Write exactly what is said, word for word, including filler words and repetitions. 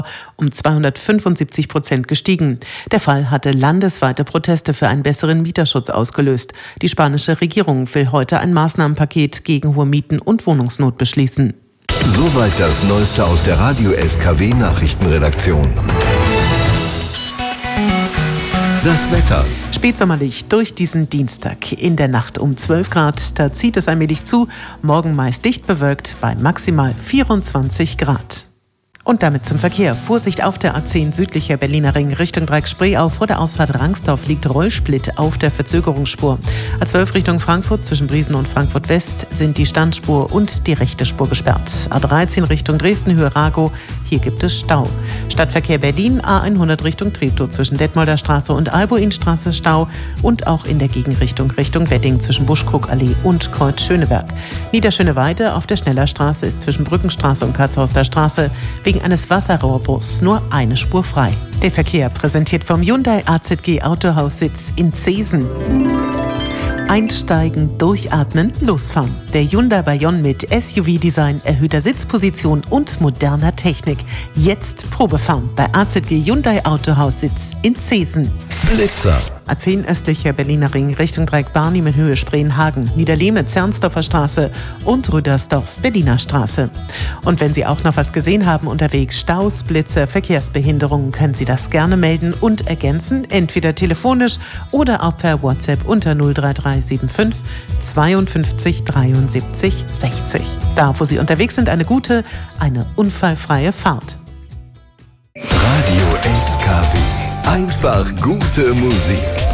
um zweihundertfünfundsiebzig Prozent gestiegen. Der Fall hatte landesweite Proteste für einen besseren Mieterschutz ausgelöst. Die spanische Regierung will heute ein Maßnahmenpaket gegen hohe Mieten und Wohnungsnot beschließen. Soweit das Neueste aus der Radio S K W Nachrichtenredaktion. Das Wetter. Spätsommerlich durch diesen Dienstag. In der Nacht um zwölf Grad, da zieht es allmählich zu. Morgen meist dicht bewölkt bei maximal vierundzwanzig Grad. Und damit zum Verkehr. Vorsicht auf der A zehn südlicher Berliner Ring Richtung Dreieck-Spreeau. Vor der Ausfahrt Rangsdorf liegt Rollsplit auf der Verzögerungsspur. A zwölf Richtung Frankfurt zwischen Briesen und Frankfurt West sind die Standspur und die rechte Spur gesperrt. A dreizehn Richtung Dresden Höhe Rago. Hier gibt es Stau. Stadtverkehr Berlin A hundert Richtung Treptow zwischen Detmolder Straße und Albuinstraße Stau und auch in der Gegenrichtung Richtung Wedding zwischen Buschkrugallee und Kreuz Schöneberg. Niederschöneweide auf der Schnellerstraße ist zwischen Brückenstraße und Katzhauster Straße wegen eines Wasserrohrbruchs nur eine Spur frei. Der Verkehr präsentiert vom Hyundai A Z G Autohaussitz in Zesen. Einsteigen, durchatmen, losfahren. Der Hyundai Bayon mit S U V-Design, erhöhter Sitzposition und moderner Technik. Jetzt Probefahren bei A Z G Hyundai Autohaussitz in Zesen. Blitzer. A zehn östlicher Berliner Ring Richtung Dreieck-Barnim in Höhe Spreenhagen, Niederlehme, Zernsdorfer Straße und Rüdersdorf, Berliner Straße. Und wenn Sie auch noch was gesehen haben unterwegs, Staus, Blitze, Verkehrsbehinderungen, können Sie das gerne melden und ergänzen, entweder telefonisch oder auch per WhatsApp unter null drei drei sieben fünf zweiundfünfzig dreiundsiebzig sechzig. Da, wo Sie unterwegs sind, eine gute, eine unfallfreie Fahrt. Radio S K W. Einfach gute Musik.